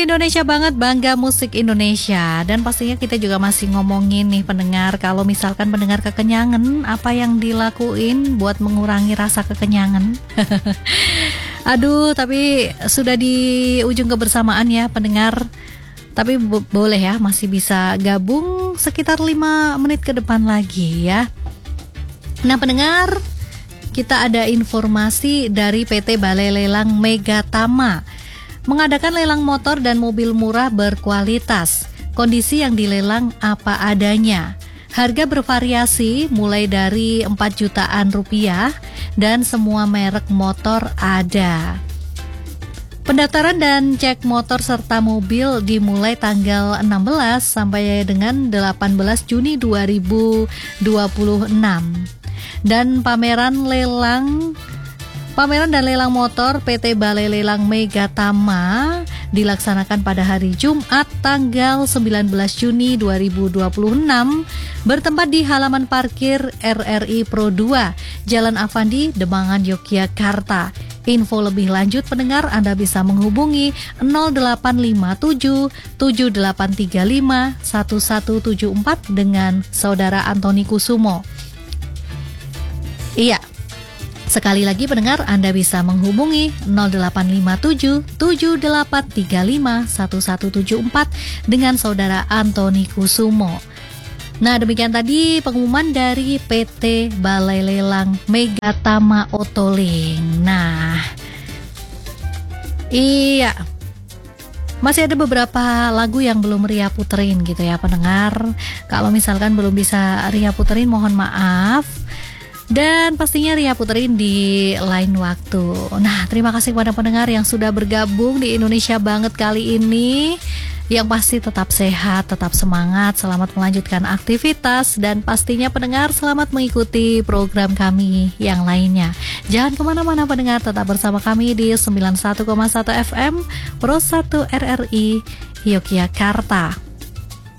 Indonesia banget, bangga musik Indonesia. Dan pastinya kita juga masih ngomongin nih pendengar, kalau misalkan pendengar kekenyangan, apa yang dilakuin buat mengurangi rasa kekenyangan? Aduh, tapi sudah di ujung kebersamaan ya pendengar. Tapi boleh ya, masih bisa gabung sekitar 5 menit ke depan lagi ya. Nah pendengar, kita ada informasi dari PT Balai Lelang Megatama mengadakan lelang motor dan mobil murah berkualitas. Kondisi yang dilelang apa adanya. Harga bervariasi mulai dari 4 jutaan rupiah dan semua merek motor ada. Pendaftaran dan cek motor serta mobil dimulai tanggal 16 sampai dengan 18 Juni 2026. Dan pameran dan lelang motor PT Balai Lelang Megatama dilaksanakan pada hari Jumat tanggal 19 Juni 2026 bertempat di halaman parkir RRI Pro 2, Jalan Avandi, Demangan, Yogyakarta. Info lebih lanjut pendengar Anda bisa menghubungi 0857 7835 1174 dengan Saudara Antoni Kusumo. Iya. Sekali lagi pendengar, Anda bisa menghubungi 0857 7835 1174 dengan Saudara Antoni Kusumo. Nah, demikian tadi pengumuman dari PT Balai Lelang Megatama Otoling. Nah, iya, masih ada beberapa lagu yang belum Ria puterin gitu ya pendengar. Kalau misalkan belum bisa Ria puterin, mohon maaf. Dan pastinya Ria puterin di lain waktu. Nah, terima kasih kepada pendengar yang sudah bergabung di Indonesia Banget kali ini. Yang pasti tetap sehat, tetap semangat, selamat melanjutkan aktivitas. Dan pastinya pendengar selamat mengikuti program kami yang lainnya. Jangan kemana-mana pendengar, tetap bersama kami di 91,1 FM Pro 1 RRI Yogyakarta.